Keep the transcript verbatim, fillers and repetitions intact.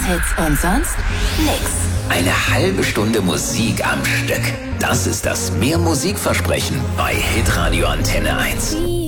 Dance-Hits und sonst nix. Eine halbe Stunde Musik am Stück. Das ist das Mehr Musikversprechen bei Hitradio Antenne eins.